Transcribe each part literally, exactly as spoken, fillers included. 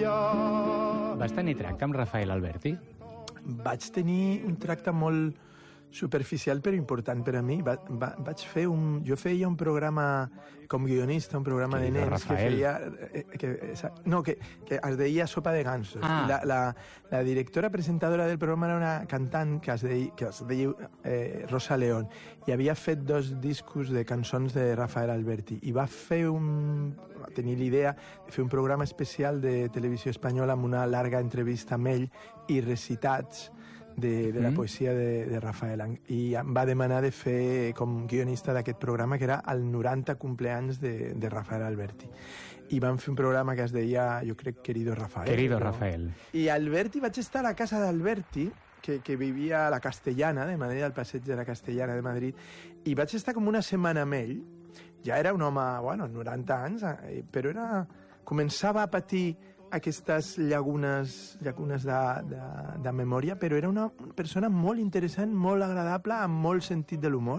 allò. Vas tenir tracte amb Rafael Alberti? Vaig tenir un tracte molt superficial però important per a mi. Va, va, vaig fer un... Jo feia un programa com guionista, un programa que de nens Rafael. que feia... Que, no, que, que es deia Sopa de Gansos. Ah. I la, la, la directora presentadora del programa era una cantant que es deia, que es deia eh, Rosa León, i havia fet dos discos de cançons de Rafael Alberti, i va fer un... va tenir l'idea de fer un programa especial de televisió espanyola amb una larga entrevista amb ell i recitats de, de la Mm. poesia de, de Rafael, i em va demanar de fer com guionista d'aquest programa, que era el noranta compleanys de, de Rafael Alberti, i vam fer un programa que es deia, jo crec, Querido Rafael. Querido però... Rafael. I Alberti, vaig estar a la casa d'Alberti, que, que vivia a la Castellana de Madrid, al passeig de la Castellana de Madrid, i vaig estar com una setmana amb ell. Ja era un home, bueno, noranta anys, eh, però era... començava a patir aquestes llagunes, llagunes de, de, de memòria, però era una persona molt interessant, molt agradable, amb molt sentit de l'humor,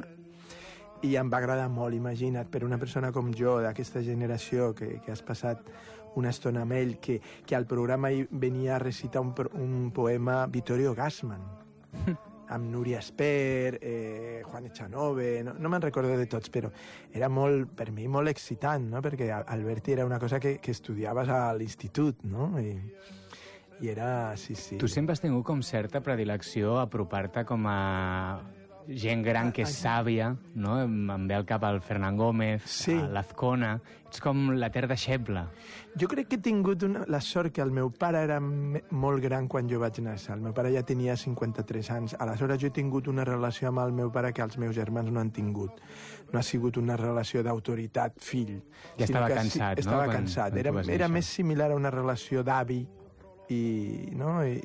i em va agradar molt, imagina't, per una persona com jo, d'aquesta generació, que, que has passat una estona amb ell, que, que al programa hi venia a recitar un, un poema Vittorio Gassman, amb Núria Esper, eh, Juan Echanove, no, no me'n recordo de tots, però era molt, per mi molt excitant, no? Perquè Alberti era una cosa que, que estudiaves a l'institut, no? I, i era... sí, sí. Tu sempre has tingut com certa predilecció a apropar-te com a gent gran que és sàvia, no? Em ve al cap el Fernán Gómez, Sí. a l'Azcona. Ets com la ter deixeble. Jo crec que he tingut una, la sort que el meu pare era me, molt gran quan jo vaig néixer. El meu pare ja tenia cinquanta-tres anys. Aleshores jo he tingut una relació amb el meu pare que els meus germans no han tingut. No ha sigut una relació d'autoritat-fill. Ja estava sinó que cansat, sí, no? Estava Quan- cansat. quan Era, tu vas era néixer. més similar a una relació d'avi i... no? I,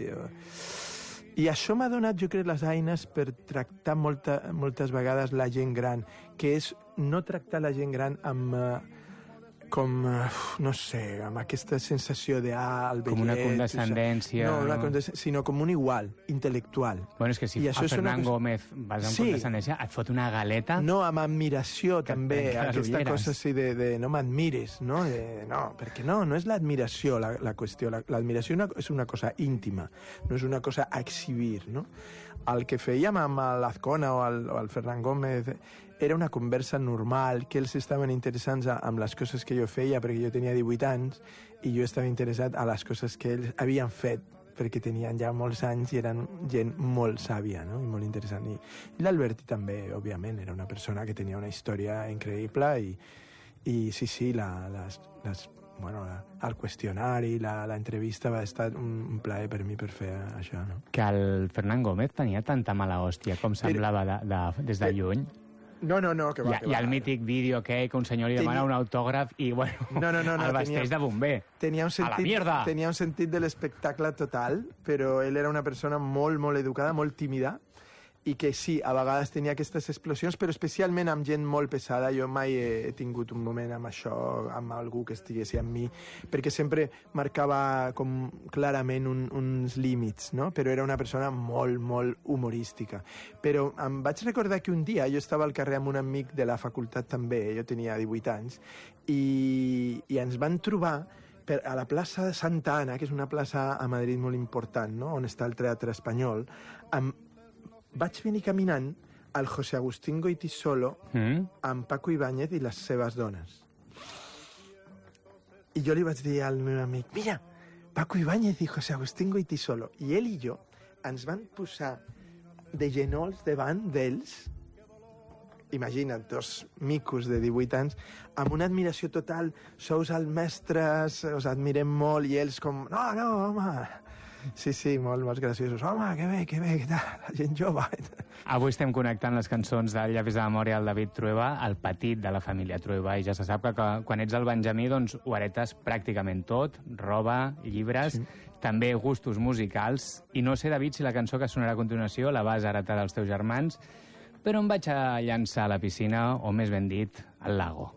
i, I això m'ha donat, jo crec, les eines per tractar molta, moltes vegades la gent gran, que és no tractar la gent gran amb... Eh, com, eh, no sé, amb aquesta sensació de, ah, el vellet... Com una o sigui, condescendència, No, una no? condescendència, sinó com un igual, intel·lectual. Bueno, és que si I a això és una Fernán cosa- Gómez vas amb Sí. condescendència, et fot una galeta... No, amb admiració, Que et també, trenca les aquesta ulleres. cosa així de, de no m'admires, no? De, no, perquè no, no és l'admiració la, la qüestió. La- L'admiració una, és una cosa íntima, no és una cosa a exhibir, no? El que fèiem amb l'Azcona o el, o el Fernán Gómez era una conversa normal, que ells estaven interessants a- amb les coses que jo feia, perquè jo tenia divuit anys, i jo estava interessat a les coses que ells havien fet, perquè tenien ja molts anys i eren gent molt sàvia, no? I molt interessant. I, i l'Alberti també, òbviament, era una persona que tenia una història increïble i, i sí, sí, la, les, les, bueno, la, el qüestionari, la, la entrevista va estar un, un plaer per mi per fer això, no? Que el Fernán Gómez tenia tanta mala hòstia com semblava de, de, des de lluny. No, no, no, que va, Hi ha, que hi ha va. el mític vídeo que, que un senyor li demana Tenia- un autògraf i, bueno, No, no, no, no, el vesteix tenia- de bomber. Tenia un A la sentit, mierda! tenia un sentit de l'espectacle total, però ell era una persona molt, molt educada, molt tímida, i que sí, a vegades tenia aquestes explosions, però especialment amb gent molt pesada. Jo mai he tingut un moment amb això, amb algú que estigués amb mi, perquè sempre marcava com clarament un, uns límits, no? Però era una persona molt, molt humorística. Però em vaig recordar que un dia jo estava al carrer amb un amic de la facultat també, jo tenia divuit anys, i, i ens van trobar per, a la plaça de Santa Ana, que és una plaça a Madrid molt important, no? On està el Teatre Espanyol, amb vaig venir caminant al José Agustín Goytisolo Mm? amb Paco Ibáñez i les seves dones. I jo li vaig dir al meu amic, mira, Paco Ibáñez i José Agustín Goytisolo. I ell i jo ens van posar de genolls davant d'ells, imagina't, dos micos de divuit anys, amb una admiració total, sous els mestres, us admirem molt, i ells com, no, no, home... Sí, sí, molt, molt graciosos. Home, que bé, que bé, que tal, la gent jove. Avui estem connectant les cançons del Llavis de Memòria al David Trueba, el petit de la família Trueba, i ja se sap que, que quan ets el Benjamí doncs ho heretes pràcticament tot, roba, llibres, sí. També gustos musicals, i no sé, David, si la cançó que sonarà a continuació la vas heretar dels teus germans, però em vaig a llançar a la piscina, o més ben dit, al lago.